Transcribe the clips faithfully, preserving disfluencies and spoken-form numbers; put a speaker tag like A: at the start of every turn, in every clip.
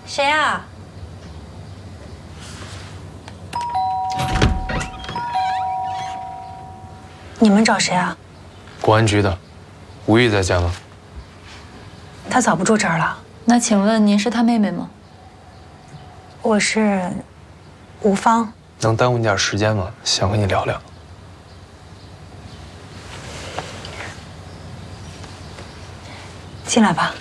A: 谁啊？你们找谁啊？
B: 公安局的，吴玉在家吗？
A: 他早不住这儿了。
C: 那请问您是他妹妹吗？
A: 我是吴芳。
B: 能耽误你点时间吗？想和你聊聊。
A: 进来吧。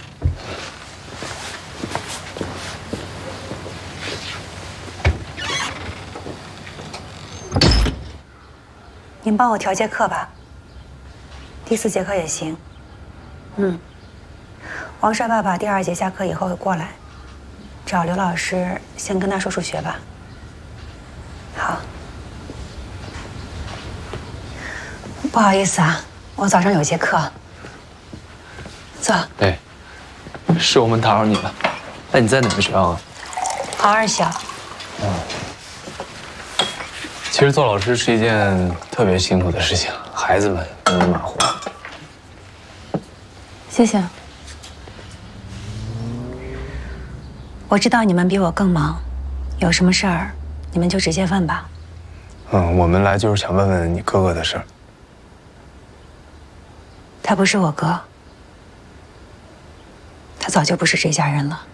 A: 您帮我调节课吧。第四节课也行。嗯。王帅爸爸第二节下课以后会过来，找刘老师先跟他说数学吧。好。不好意思啊，我早上有节课。坐。
B: 哎，是我们打扰你了。那你在哪个学校啊？
A: 好二小。
B: 嗯。其实做老师是一件特别辛苦的事情，孩子们不能马虎。
C: 谢谢。
A: 我知道你们比我更忙，有什么事儿你们就直接问吧。
B: 嗯，我们来就是想问问你哥哥的事儿。
A: 他不是我哥，他早就不是这家人了。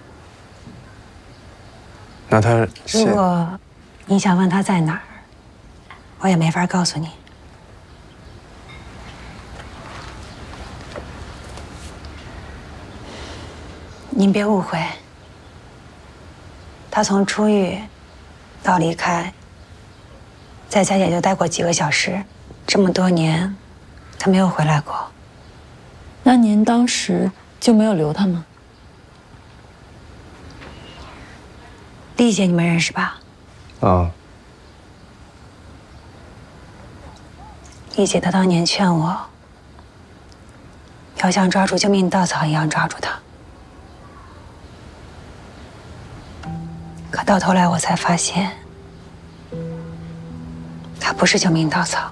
B: 那他
A: 如果你想问他在哪儿，我也没法告诉你。您别误会，他从出狱到离开，在家也就待过几个小时，这么多年，他没有回来过。
C: 那您当时就没有留他吗？
A: 丽姐，你们认识吧？
B: 啊。
A: 丽姐她当年劝我，要像抓住救命稻草一样抓住他。可到头来我才发现，他不是救命稻草，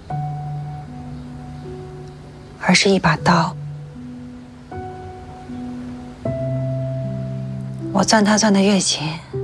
A: 而是一把刀。我攥他攥得越紧，